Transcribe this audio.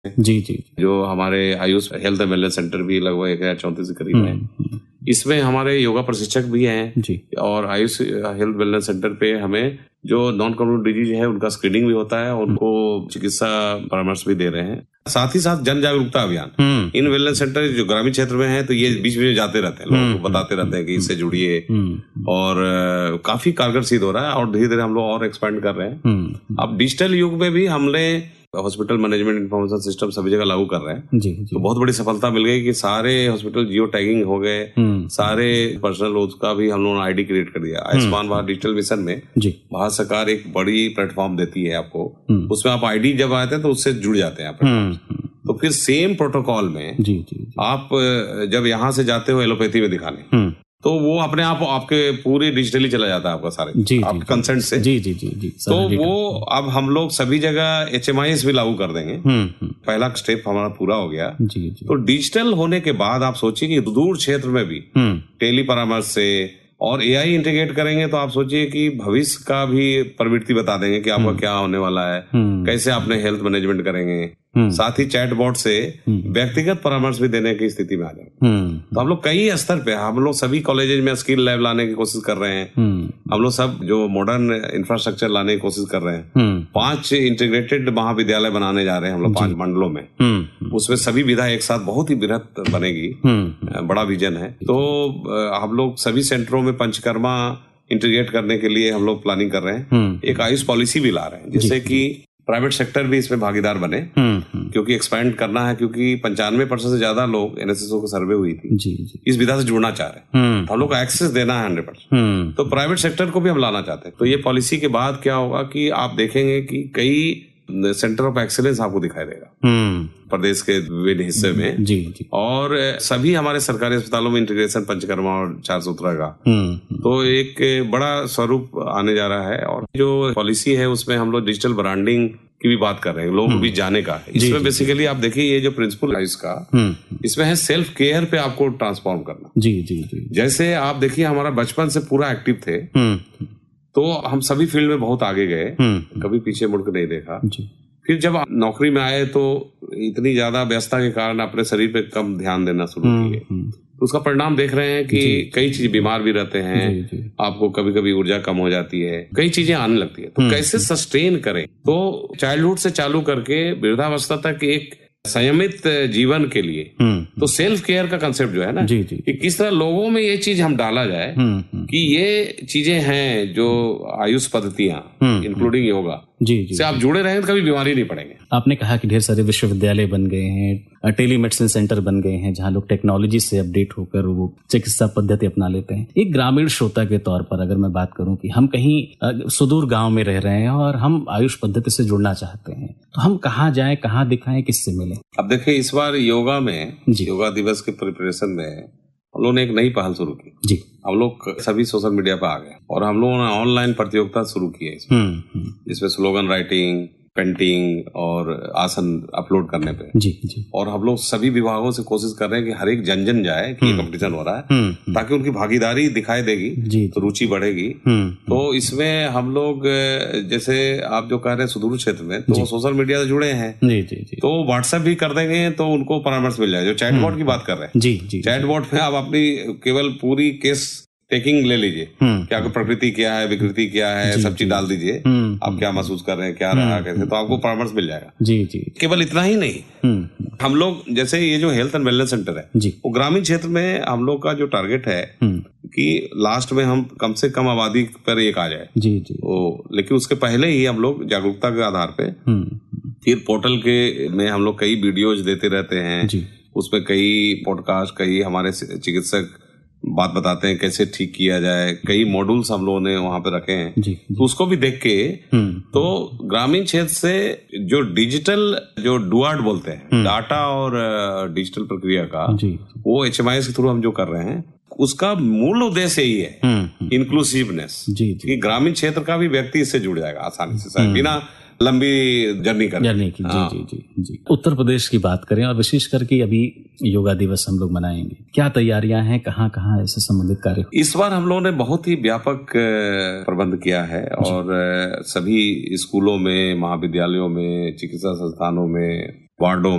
जी जी। जो हमारे Ayush health and wellness centre भी लगभग 1034 के करीब है। इसमें हमारे योगा प्रशिक्षक भी हैं जी। और आयुष हेल्थ वेलनेस सेंटर पे हमें जो नॉन कम्युनिकेबल डिजीज है उनका स्क्रीनिंग भी होता है, उनको चिकित्सा परामर्श भी दे रहे हैं। साथ ही साथ जन जागरूकता अभियान इन वेलनेस सेंटर जो ग्रामीण क्षेत्र में है, तो ये बीच में जाते रहते हैं, लोगों को बताते रहते हैं कि इससे जुड़िए, और काफी कारगर सिद्ध हो रहा है और धीरे धीरे हम लोग और एक्सपेंड कर रहे हैं। अब डिजिटल युग में भी हमने हॉस्पिटल मैनेजमेंट इंफॉर्मेशन सिस्टम सभी जगह लागू कर रहे हैं। जी, जी। तो बहुत बड़ी सफलता मिल गई कि सारे हॉस्पिटल जियो टैगिंग हो गए, सारे पर्सनल उसका भी हम लोगों ने आईडी क्रिएट कर दिया। आयुष्मान भारत डिजिटल मिशन में भारत सरकार एक बड़ी प्लेटफॉर्म देती है आपको, उसमें आप आईडी जब आते हैं तो उससे जुड़ जाते हैं आप। तो फिर सेम प्रोटोकॉल में आप जब यहाँ से जाते हो एलोपैथी में दिखाने, तो वो अपने आप आपके पूरे डिजिटली चला जाता है आपका सारे आपके कंसेंट से। जी जी जी जी। तो वो अब हम लोग सभी जगह HMIS भी लागू कर देंगे। पहला स्टेप हमारा पूरा हो गया। जी जी। तो डिजिटल होने के बाद आप सोचिए कि दूर क्षेत्र में भी टेली परामर्श से और AI इंटीग्रेट करेंगे, तो आप सोचिए कि भविष्य का भी प्रवृत्ति बता देंगे कि आपका क्या होने वाला है, कैसे आपने हेल्थ मैनेजमेंट करेंगे। साथ ही चैटबॉट से व्यक्तिगत परामर्श भी देने की स्थिति में आ जाएंगे। तो हम लोग कई स्तर पे, हम लोग सभी कॉलेजेज में स्किल लैब लाने की कोशिश कर रहे हैं। हम लोग सब जो मॉडर्न इंफ्रास्ट्रक्चर लाने की कोशिश कर रहे हैं। 5 इंटीग्रेटेड महाविद्यालय बनाने जा रहे हैं हम लोग 5 मंडलों में। उसमें सभी विधा एक साथ बहुत ही बृहत बनेगी, बड़ा विजन है। तो हम लोग सभी सेंटरों में पंचकर्मा इंटीग्रेट करने के लिए हम लोग प्लानिंग कर रहे हैं। एक आयुष पॉलिसी भी ला रहे हैं, जिससे कि प्राइवेट सेक्टर भी इसमें भागीदार बने, क्योंकि एक्सपैंड करना है, क्योंकि 95% से ज्यादा लोग NSSO को सर्वे हुई थी जी जी। इस विधा से जुड़ना चाह रहे हैं। तो हम लोग को एक्सेस देना है 100%। तो प्राइवेट सेक्टर को भी हम लाना चाहते हैं। तो ये पॉलिसी के बाद क्या होगा कि आप देखेंगे कि कई सेंटर ऑफ एक्सीलेंस आपको दिखाई देगा प्रदेश के विभिन्न हिस्से में। जी जी। और सभी हमारे सरकारी अस्पतालों में इंटीग्रेशन पंचकर्मा और 4 सूत्रा का तो एक बड़ा स्वरूप आने जा रहा है। और जो पॉलिसी है उसमें हम लोग डिजिटल ब्रांडिंग की भी बात कर रहे हैं, लोगों को भी जाने का। इसमें बेसिकली आप देखिए, ये जो प्रिंसिपल है इसका, इसमें है सेल्फ केयर पे आपको ट्रांसफॉर्म करना। जी जी जी। जैसे आप देखिए, हमारा बचपन से पूरा एक्टिव थे, तो हम सभी फील्ड में बहुत आगे गए, कभी पीछे मुड़कर नहीं देखा। फिर जब आप नौकरी में आए तो इतनी ज्यादा व्यस्तता के कारण अपने शरीर पे कम ध्यान देना शुरू किए। तो उसका परिणाम देख रहे हैं कि कई चीज, बीमार भी रहते हैं, आपको कभी कभी ऊर्जा कम हो जाती है, कई चीजें आने लगती है। तो कैसे सस्टेन करें? तो चाइल्डहुड से चालू करके वृद्धावस्था तक एक संयमित जीवन के लिए तो सेल्फ केयर का कंसेप्ट जो है ना, कि किस तरह लोगों में ये चीज हम डाला जाए कि ये चीजें हैं जो आयुष पद्धतियां इंक्लूडिंग योगा से आप जुड़े रहें तो कभी बीमारी नहीं पड़ेंगे। आपने कहा कि ढेर सारे विश्वविद्यालय बन गए हैं, टेलीमेडिसिन सेंटर बन गए हैं, जहां लोग टेक्नोलॉजी से अपडेट होकर वो चिकित्सा पद्धति अपना लेते हैं। एक ग्रामीण श्रोता के तौर पर अगर मैं बात करूं कि हम कहीं सुदूर गांव में रह रहे हैं और हम आयुष पद्धति से जुड़ना चाहते हैं, तो हम कहाँ जाएं, कहाँ दिखाएं, किससे मिलें? अब देखिए, इस बार योगा में, योगा दिवस के प्रिपरेशन में हम लोगों ने एक नई पहल शुरू की जी। हम लोग सभी सोशल मीडिया पे आ गए और हम लोगों ने ऑनलाइन प्रतियोगिता शुरू की है इसमें स्लोगन राइटिंग, पेंटिंग और आसन अपलोड करने पे जी। और हम लोग सभी विभागों से कोशिश कर रहे हैं कि हर एक जन जाए कि ये कंपटीशन हो रहा है, ताकि उनकी भागीदारी दिखाई देगी तो रुचि बढ़ेगी। तो इसमें हम लोग, जैसे आप जो कह रहे हैं सुदूर क्षेत्र में, तो सोशल मीडिया से जुड़े हैं तो व्हाट्सएप भी कर देंगे तो उनको परामर्श मिल जाए। जो चैटबॉट की बात कर रहे हैं जी, चैटबॉट में आप अपनी केवल पूरी केस टेकिंग ले लीजिए, क्या प्रकृति क्या है, विकृति क्या है, सब चीज डाल दीजिए, आप क्या महसूस कर रहे हैं, क्या रहा कैसे, तो आपको परामर्श मिल जाएगा जी। केवल इतना ही नहीं, हम लोग जैसे ये जो हेल्थ एंड वेलनेस सेंटर है वो ग्रामीण क्षेत्र में हम लोग का जो टारगेट है कि लास्ट में हम कम से कम आबादी पर एक आ जाए जी। लेकिन उसके पहले ही हम लोग जागरूकता के आधार पे फिर पोर्टल के में हम लोग कई वीडियोज देते रहते हैं, उसमें कई पॉडकास्ट, कई हमारे चिकित्सक बात बताते हैं कैसे ठीक किया जाए। कई मॉड्यूल्स हम लोगों ने वहां पे रखे हैं तो उसको भी देख के तो ग्रामीण क्षेत्र से जो डिजिटल जो डुआर्ट बोलते हैं, डाटा और डिजिटल प्रक्रिया का, वो HMIS के थ्रू हम जो कर रहे हैं, उसका मूल उद्देश्य यही है इंक्लूसिवनेस, कि ग्रामीण क्षेत्र का भी व्यक्ति इससे जुड़ जाएगा आसानी से, बिना लंबी जर्नी की। जी। उत्तर प्रदेश की बात करें और विशेष करके अभी योगा दिवस हम लोग मनाएंगे, क्या तैयारियां हैं, कहाँ इससे संबंधित कार्य? इस बार हम लोगों ने बहुत ही व्यापक प्रबंध किया है और सभी स्कूलों में, महाविद्यालयों में, चिकित्सा संस्थानों में, वार्डों